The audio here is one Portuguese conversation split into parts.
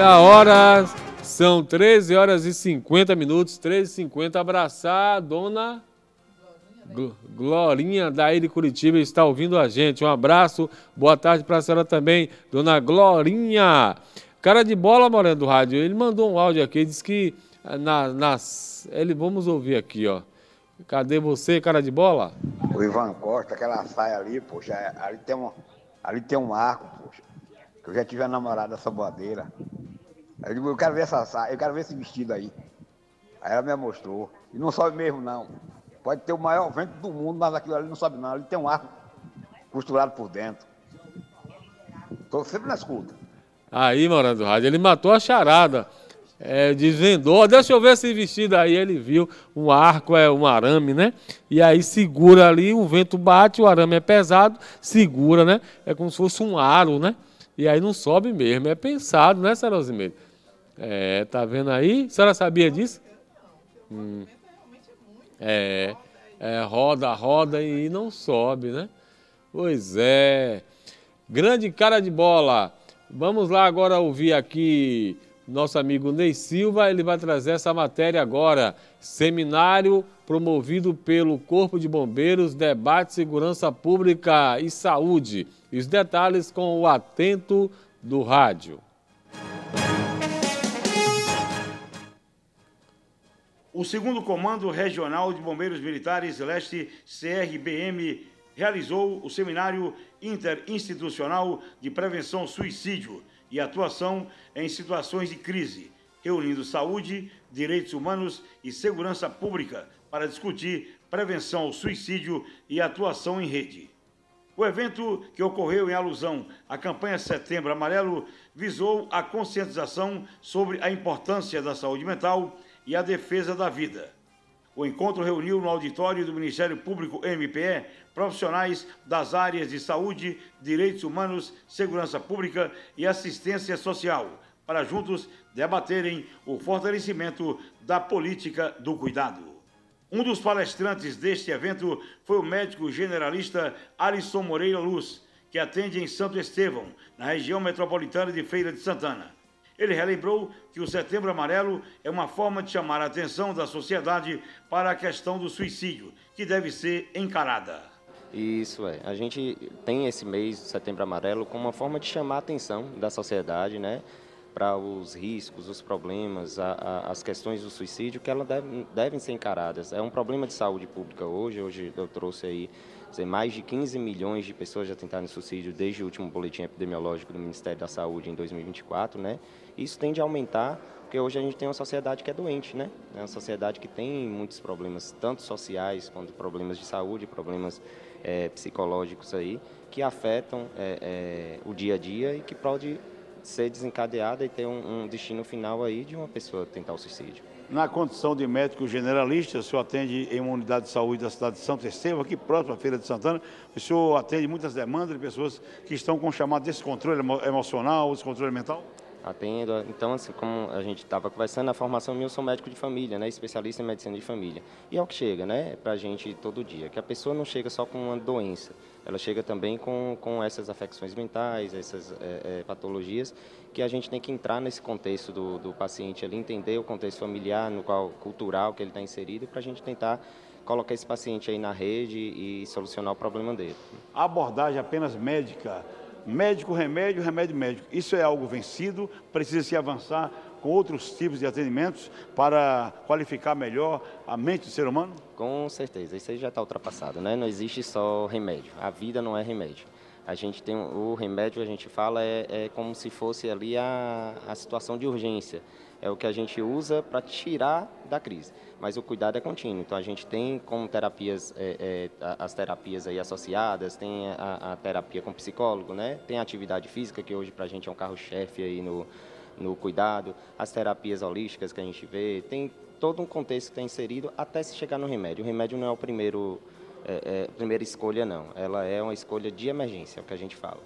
a hora, são 13 horas e 50 minutos, 13h50. Abraçar a dona Glorinha, daí de Curitiba, está ouvindo a gente. Um abraço, boa tarde para a senhora também, dona Glorinha. Cara de bola, Moreno do Rádio, ele mandou um áudio aqui, disse que vamos ouvir aqui, ó. Cadê você, cara de bola? O Ivan Costa, aquela saia ali, poxa, ali tem um arco, poxa, que eu já tive a namorada saboadeira. Aí eu digo, eu quero ver essa saia, eu quero ver esse vestido aí. Aí ela me mostrou. E não sobe mesmo, não. Pode ter o maior vento do mundo, mas aquilo ali não sobe, não. Ali tem um arco costurado por dentro. Estou sempre na escuta. Aí, Moreno do Rádio, ele matou a charada. Desvendou, deixa eu ver esse vestido aí, ele viu, um arco um arame, né? E aí segura ali, o vento bate, o arame é pesado, segura, né? É como se fosse um aro, né? E aí não sobe mesmo, é pensado, né, Sra. Rosimeire? Tá vendo aí? A senhora sabia disso? Roda e não sobe, né? Pois é. Grande cara de bola. Vamos lá agora ouvir aqui nosso amigo Ney Silva, ele vai trazer essa matéria agora. Seminário promovido pelo Corpo de Bombeiros, debate segurança pública e saúde. E os detalhes com o Atento do Rádio. O 2º Comando Regional de Bombeiros Militares Leste, CRBM, realizou o Seminário Interinstitucional de Prevenção ao Suicídio e Atuação em Situações de Crise, reunindo saúde, direitos humanos e segurança pública para discutir prevenção ao suicídio e atuação em rede. O evento, que ocorreu em alusão à campanha Setembro Amarelo, visou a conscientização sobre a importância da saúde mental e a defesa da vida. O encontro reuniu no auditório do Ministério Público MPE profissionais das áreas de saúde, direitos humanos, segurança pública e assistência social, para juntos debaterem o fortalecimento da política do cuidado. Um dos palestrantes deste evento foi o médico generalista Alisson Moreira Luz, que atende em Santo Estevão, na região metropolitana de Feira de Santana. Ele relembrou que o Setembro Amarelo é uma forma de chamar a atenção da sociedade para a questão do suicídio, que deve ser encarada. Isso a gente tem esse mês do Setembro Amarelo como uma forma de chamar a atenção da sociedade, né, para os riscos, os problemas, as questões do suicídio, que elas devem ser encaradas. É um problema de saúde pública hoje eu trouxe aí mais de 15 milhões de pessoas já tentaram suicídio desde o último boletim epidemiológico do Ministério da Saúde em 2024, né? Isso tende a aumentar, porque hoje a gente tem uma sociedade que é doente, né? É uma sociedade que tem muitos problemas, tanto sociais quanto problemas de saúde, problemas psicológicos aí, que afetam o dia a dia e que pode ser desencadeada e ter um destino final aí de uma pessoa tentar o suicídio. Na condição de médico generalista, o senhor atende em uma unidade de saúde da cidade de Santo Estevão, aqui próximo à Feira de Santana. O senhor atende muitas demandas de pessoas que estão com o chamado descontrole emocional, descontrole mental? Atendo. Então, assim, como a gente estava conversando, na formação minha eu sou médico de família, né, especialista em medicina de família. E é o que chega, né, para a gente todo dia, que a pessoa não chega só com uma doença, ela chega também com essas afecções mentais, essas patologias, que a gente tem que entrar nesse contexto do paciente ali, entender o contexto familiar, no qual cultural que ele está inserido, para a gente tentar colocar esse paciente aí na rede e solucionar o problema dele. A abordagem apenas médica, médico, remédio, remédio, médico, isso é algo vencido, precisa se avançar com outros tipos de atendimentos para qualificar melhor a mente do ser humano? Com certeza, isso aí já está ultrapassado, né? Não existe só remédio, a vida não é remédio. A gente tem o remédio, a gente fala, é como se fosse ali a situação de urgência. É o que a gente usa para tirar da crise. Mas o cuidado é contínuo. Então a gente tem como terapias, as terapias aí associadas, tem a terapia com psicólogo, né? Tem a atividade física, que hoje para a gente é um carro-chefe aí no cuidado, as terapias holísticas que a gente vê, tem todo um contexto que está inserido até se chegar no remédio. O remédio não é a primeira escolha, não. Ela é uma escolha de emergência, é o que a gente fala.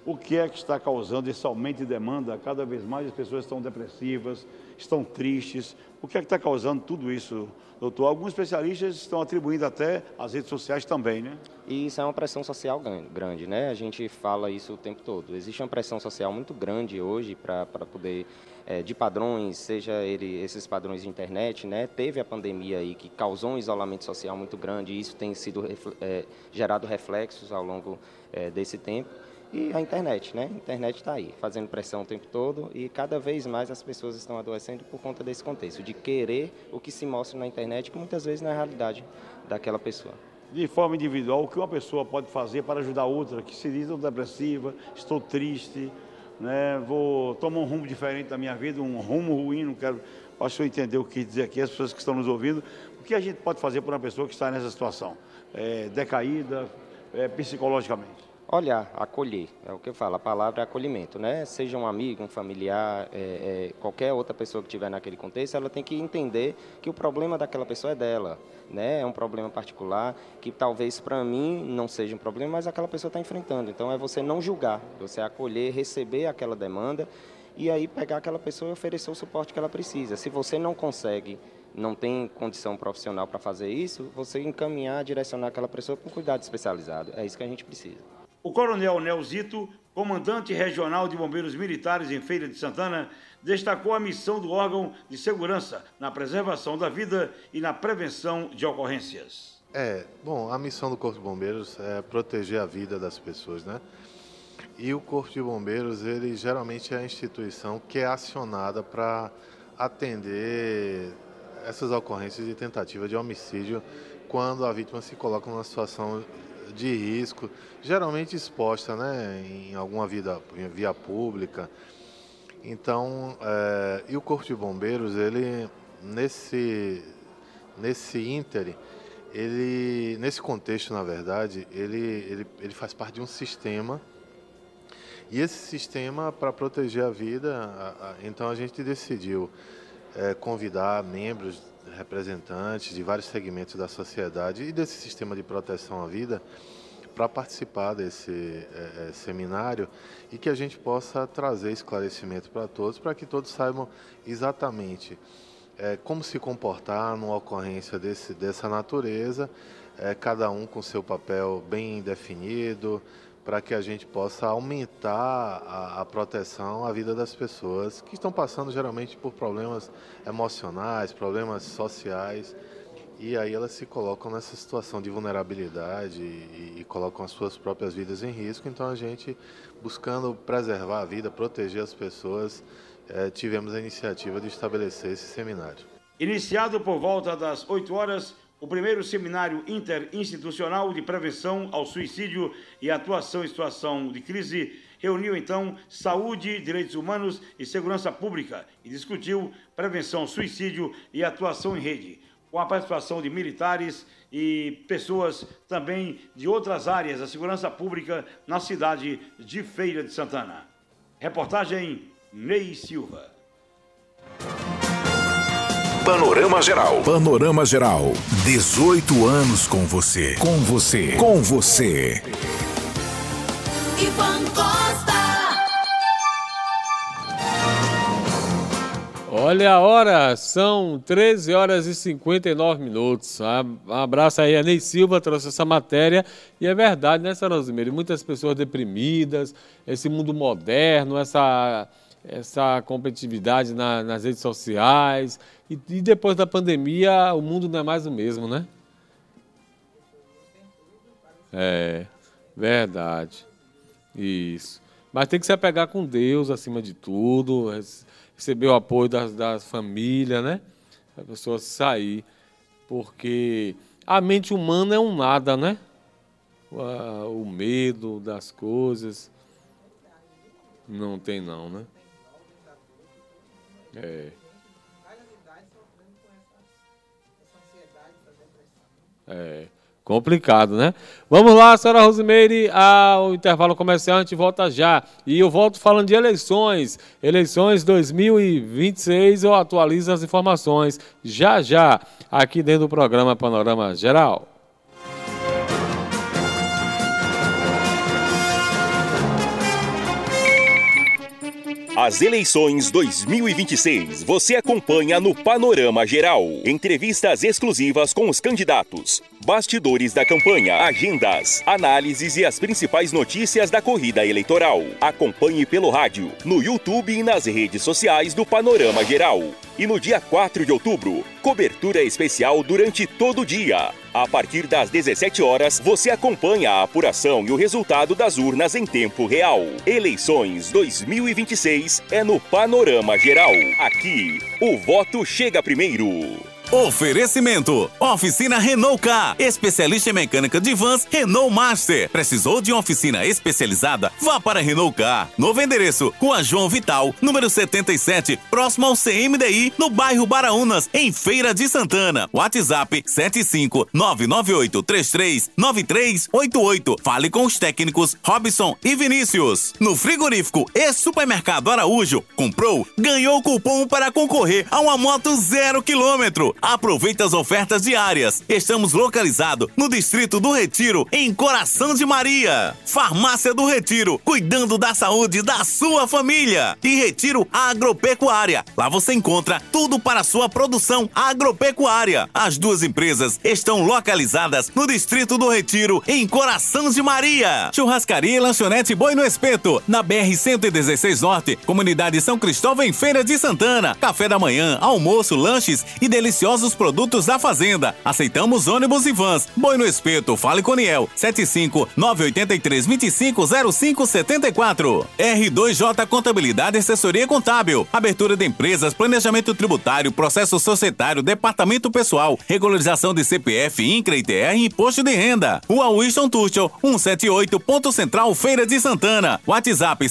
o que é que está causando esse aumento de demanda? Cada vez mais as pessoas estão depressivas, estão tristes. O que é que está causando tudo isso, doutor? Alguns especialistas estão atribuindo até às redes sociais também, né? E isso é uma pressão social grande, né? A gente fala isso o tempo todo. Existe uma pressão social muito grande hoje para poder, de padrões, seja esses padrões de internet, né? Teve a pandemia aí que causou um isolamento social muito grande e isso tem sido gerado reflexos ao longo desse tempo. E a internet, né? A internet está aí, fazendo pressão o tempo todo e cada vez mais as pessoas estão adoecendo por conta desse contexto, de querer o que se mostra na internet, que muitas vezes não é a realidade daquela pessoa. De forma individual, o que uma pessoa pode fazer para ajudar outra que se diz depressiva, estou triste, né? Vou tomar um rumo diferente da minha vida, um rumo ruim, não quero... Acho que eu entender o que dizer aqui, as pessoas que estão nos ouvindo. O que a gente pode fazer por uma pessoa que está nessa situação? Decaída, psicologicamente? Olhar, acolher, é o que eu falo, a palavra é acolhimento, né? Seja um amigo, um familiar, qualquer outra pessoa que estiver naquele contexto, ela tem que entender que o problema daquela pessoa é dela, né? É um problema particular, que talvez para mim não seja um problema, mas aquela pessoa está enfrentando. Então é você não julgar, você acolher, receber aquela demanda e aí pegar aquela pessoa e oferecer o suporte que ela precisa. Se você não consegue, não tem condição profissional para fazer isso, você encaminhar, direcionar aquela pessoa para um cuidado especializado. É isso que a gente precisa. O coronel Nelzito, comandante regional de bombeiros militares em Feira de Santana, destacou a missão do órgão de segurança na preservação da vida e na prevenção de ocorrências. Bom, a missão do Corpo de Bombeiros é proteger a vida das pessoas, né? E o Corpo de Bombeiros, ele geralmente é a instituição que é acionada para atender essas ocorrências de tentativa de homicídio quando a vítima se coloca numa situação de risco, geralmente exposta, né, em alguma via pública. Então, e o Corpo de Bombeiros, ele nesse íntere, nesse contexto, na verdade, ele faz parte de um sistema. E esse sistema, para proteger a vida, então a gente decidiu convidar membros, representantes de vários segmentos da sociedade e desse sistema de proteção à vida para participar desse seminário e que a gente possa trazer esclarecimento para todos, para que todos saibam exatamente como se comportar numa ocorrência dessa natureza, cada um com seu papel bem definido, para que a gente possa aumentar a proteção à vida das pessoas que estão passando geralmente por problemas emocionais, problemas sociais, e aí elas se colocam nessa situação de vulnerabilidade e colocam as suas próprias vidas em risco. Então a gente, buscando preservar a vida, proteger as pessoas, tivemos a iniciativa de estabelecer esse seminário. Iniciado por volta das 8 horas, o primeiro seminário interinstitucional de prevenção ao suicídio e atuação em situação de crise reuniu, então, saúde, direitos humanos e segurança pública e discutiu prevenção ao suicídio e atuação em rede, com a participação de militares e pessoas também de outras áreas da segurança pública na cidade de Feira de Santana. Reportagem Ney Silva. Panorama Geral. Panorama Geral. 18 anos com você. Com você. Com você. Ivan Costa. Olha a hora, são 13 horas e 59 minutos. Um abraço aí a Ney Silva, trouxe essa matéria. E é verdade, né, Sra. Rosemary? Muitas pessoas deprimidas, esse mundo moderno, essa competitividade nas redes sociais. E depois da pandemia, o mundo não é mais o mesmo, né? É, verdade. Isso. Mas tem que se apegar com Deus acima de tudo, receber o apoio da família, né? A pessoa sair. Porque a mente humana é um nada, né? O medo das coisas. Não tem não, né? Complicado, né? Vamos lá, Sra. Rosemary, ao intervalo comercial, a gente volta já. E eu volto falando de eleições. Eleições 2026, eu atualizo as informações já, aqui dentro do programa Panorama Geral. As eleições 2026 você acompanha no Panorama Geral. Entrevistas exclusivas com os candidatos, bastidores da campanha, agendas, análises e as principais notícias da corrida eleitoral. Acompanhe pelo rádio, no YouTube e nas redes sociais do Panorama Geral. E no dia 4 de outubro, cobertura especial durante todo o dia. A partir das 17 horas, você acompanha a apuração e o resultado das urnas em tempo real. Eleições 2026 é no Panorama Geral. Aqui, o voto chega primeiro. Oferecimento: Oficina Renault Car, especialista em mecânica de vans Renault Master. Precisou de uma oficina especializada? Vá para Renault Car. Novo endereço: Rua João Vital, número 77, próximo ao CMDI, no bairro Baraunas, em Feira de Santana. WhatsApp 75998339388. Fale com os técnicos Robson e Vinícius. No frigorífico e Supermercado Araújo, comprou, ganhou cupom para concorrer a uma moto 0 km. Aproveite as ofertas diárias. Estamos localizados no Distrito do Retiro, em Coração de Maria. Farmácia do Retiro, cuidando da saúde da sua família. E Retiro Agropecuária. Lá você encontra tudo para a sua produção agropecuária. As duas empresas estão localizadas no Distrito do Retiro, em Coração de Maria. Churrascaria e Lanchonete Boi no Espeto, na BR-116 Norte, Comunidade São Cristóvão, em Feira de Santana. Café da manhã, almoço, lanches e deliciosos produtos da fazenda. Aceitamos ônibus e vans. Boi no Espeto, fale com Niel. 75-983-25-0574. R2J Contabilidade e Assessoria Contábil. Abertura de empresas, planejamento tributário, processo societário, departamento pessoal, regularização de CPF, INCRA, ITR e imposto de renda. Rua Winston Tuchel, 178, Ponto Central, Feira de Santana. WhatsApp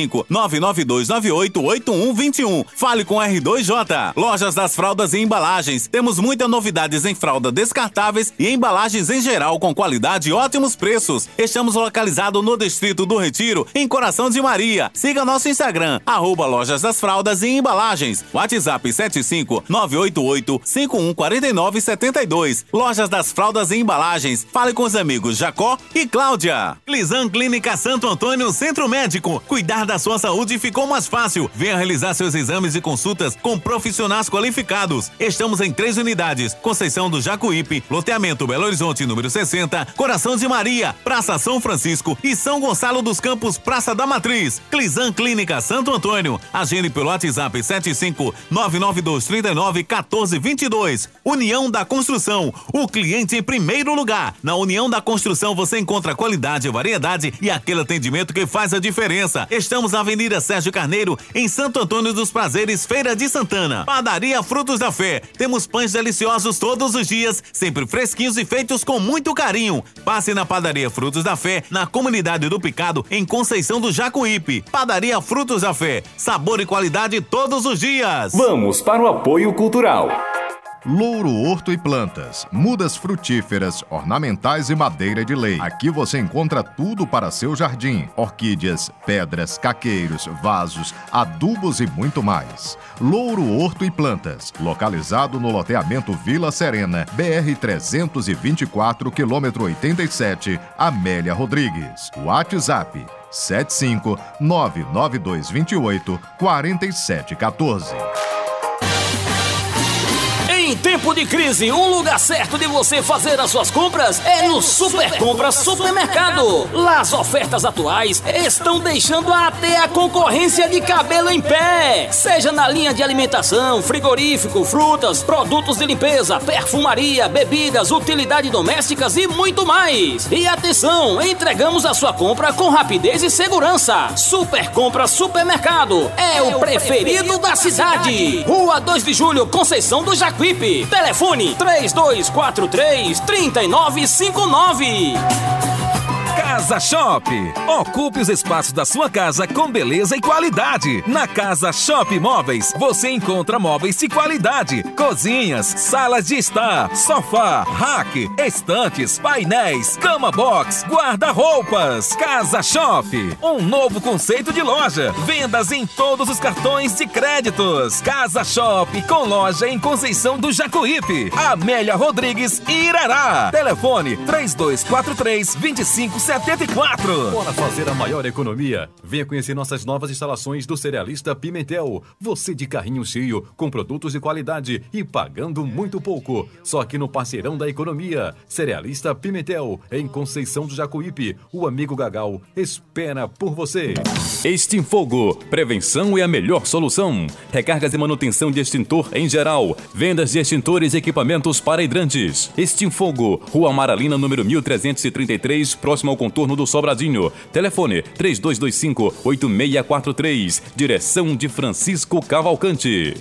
75-99298-8121. Fale com R2J. Lojas das Fraldas e Embalagens. Temos muitas novidades em fralda descartáveis e embalagens em geral com qualidade e ótimos preços. Estamos localizados no Distrito do Retiro, em Coração de Maria. Siga nosso Instagram, @Lojas das Fraldas e Embalagens. WhatsApp 75988-514972. Lojas das Fraldas e Embalagens. Fale com os amigos Jacó e Cláudia. Clisan Clínica Santo Antônio Centro Médico. Cuidar da sua saúde ficou mais fácil. Venha realizar seus exames e consultas com profissionais qualificados. Estamos em 3 unidades: Conceição do Jacuípe, loteamento Belo Horizonte, número 60, Coração de Maria, Praça São Francisco e São Gonçalo dos Campos, Praça da Matriz. Clisan Clínica Santo Antônio. Agende pelo WhatsApp 75992391422. União da Construção, o cliente em primeiro lugar. Na União da Construção você encontra qualidade, variedade e aquele atendimento que faz a diferença. Estamos na Avenida Sérgio Carneiro, em Santo Antônio dos Prazeres, Feira de Santana. Padaria Frutos da Fé. Temos pães deliciosos todos os dias, sempre fresquinhos e feitos com muito carinho. Passe na Padaria Frutos da Fé, na comunidade do Picado, em Conceição do Jacuípe. Padaria Frutos da Fé, sabor e qualidade todos os dias. Vamos para o apoio cultural. Louro Horto e Plantas, mudas frutíferas, ornamentais e madeira de lei. Aqui você encontra tudo para seu jardim: orquídeas, pedras, caqueiros, vasos, adubos e muito mais. Louro Horto e Plantas, localizado no loteamento Vila Serena, BR-324, quilômetro 87, Amélia Rodrigues. WhatsApp 75992284714. Em tempo de crise, um lugar certo de você fazer as suas compras é no Super Compras Supermercado. Lá as ofertas atuais estão deixando até a concorrência de cabelo em pé. Seja na linha de alimentação, frigorífico, frutas, produtos de limpeza, perfumaria, bebidas, utilidades domésticas e muito mais. E atenção, entregamos a sua compra com rapidez e segurança. Super Compras Supermercado é o preferido da cidade. Rua 2 de Julho, Conceição do Jacuípe. Telefone 3243-3959. Casa Shop. Ocupe os espaços da sua casa com beleza e qualidade. Na Casa Shop Móveis, você encontra móveis de qualidade: cozinhas, salas de estar, sofá, rack, estantes, painéis, cama box, guarda-roupas. Casa Shop, um novo conceito de loja. Vendas em todos os cartões de créditos. Casa Shop, com loja em Conceição do Jacuípe, Amélia Rodrigues e Irará. Telefone 3243-2570. 84. Bora fazer a maior economia. Venha conhecer nossas novas instalações do Cerealista Pimentel. Você de carrinho cheio, com produtos de qualidade e pagando muito pouco. Só aqui no Parceirão da Economia. Cerealista Pimentel, em Conceição do Jacuípe. O amigo Gagal espera por você. Extinfogo. Prevenção é a melhor solução. Recargas e manutenção de extintor em geral. Vendas de extintores e equipamentos para hidrantes. Extinfogo. Rua Amaralina, número 1333, próximo ao contorno do Sobradinho. Telefone 3225-8643. Direção de Francisco Cavalcante.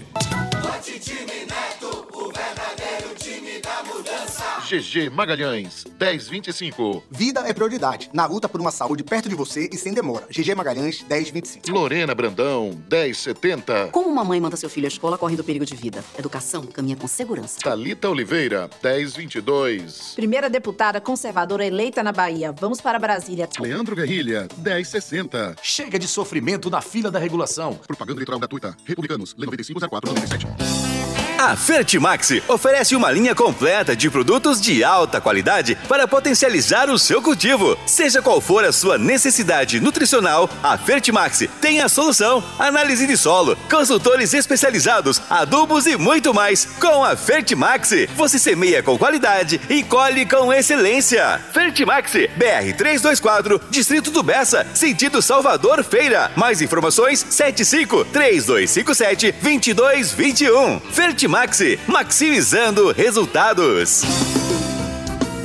GG Magalhães, 1025. Vida é prioridade. Na luta por uma saúde perto de você e sem demora. GG Magalhães, 1025. Lorena Brandão, 1070. Como uma mãe manda seu filho à escola correndo perigo de vida? Educação caminha com segurança. Thalita Oliveira, 1022. Primeira deputada conservadora eleita na Bahia. Vamos para Brasília. Leandro Guerrilha, 1060. Chega de sofrimento na fila da regulação. Propaganda eleitoral gratuita. Republicanos, Lei 9504-97. A Fertimax oferece uma linha completa de produtos de alta qualidade para potencializar o seu cultivo. Seja qual for a sua necessidade nutricional, a Fertimax tem a solução. Análise de solo, consultores especializados, adubos e muito mais. Com a Fertimax, você semeia com qualidade e colhe com excelência. Fertimax, BR 324, Distrito do Bessa, sentido Salvador Feira. Mais informações, 75-3257-2221. Fertimax, maximizando resultados.